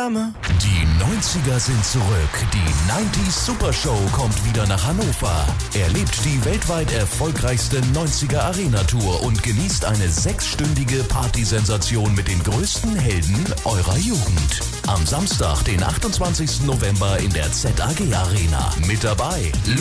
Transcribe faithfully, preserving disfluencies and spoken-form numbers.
Wärme. Die neunziger sind zurück. Die neunzig Super Show kommt wieder nach Hannover. Erlebt die weltweit erfolgreichste neunziger Arena-Tour und genießt eine sechsstündige Partysensation mit den größten Helden eurer Jugend. Am Samstag, den achtundzwanzigsten November in der Z A G Arena. Mit dabei